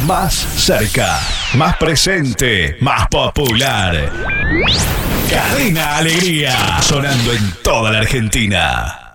Más cerca, más presente, más popular. Cadena Alegría, sonando en toda la Argentina.